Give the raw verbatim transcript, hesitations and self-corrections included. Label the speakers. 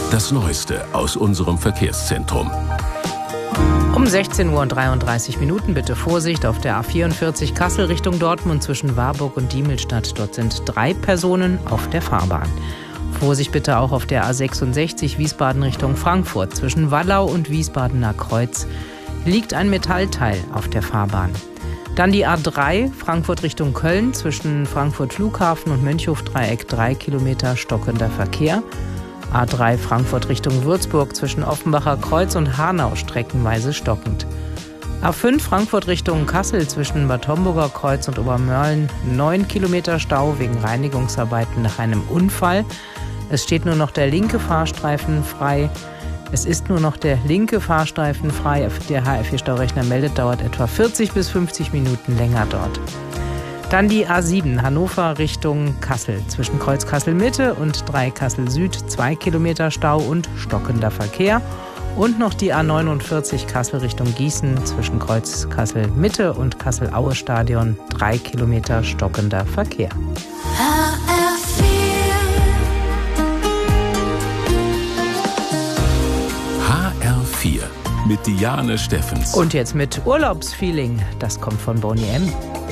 Speaker 1: Das Neueste aus unserem Verkehrszentrum.
Speaker 2: Um sechzehn Uhr und dreiunddreißig Minuten bitte Vorsicht auf der A vierundvierzig Kassel Richtung Dortmund zwischen Warburg und Diemelstadt. Dort sind drei Personen auf der Fahrbahn. Vorsicht bitte auch auf der A sechsundsechzig Wiesbaden Richtung Frankfurt. Zwischen Wallau und Wiesbadener Kreuz liegt ein Metallteil auf der Fahrbahn. Dann die A drei Frankfurt Richtung Köln zwischen Frankfurt Flughafen und Mönchhofdreieck drei Kilometer stockender Verkehr. A drei Frankfurt Richtung Würzburg zwischen Offenbacher Kreuz und Hanau streckenweise stockend. A fünf Frankfurt Richtung Kassel zwischen Bad Homburger Kreuz und Obermörlen neun Kilometer Stau wegen Reinigungsarbeiten nach einem Unfall. Es steht nur noch der linke Fahrstreifen frei. Es ist nur noch der linke Fahrstreifen frei. Der H R vier Staurechner meldet, dauert etwa vierzig bis fünfzig Minuten länger dort. Dann die A sieben Hannover Richtung Kassel zwischen Kreuz Kassel Mitte und drei Kassel Süd zwei Kilometer Stau und stockender Verkehr. Und noch die A neunundvierzig Kassel Richtung Gießen zwischen Kreuz Kassel Mitte und Kassel Aue Stadion drei Kilometer stockender Verkehr.
Speaker 1: H R vier mit Diane Steffens.
Speaker 2: Und jetzt mit Urlaubsfeeling. Das kommt von Boney M.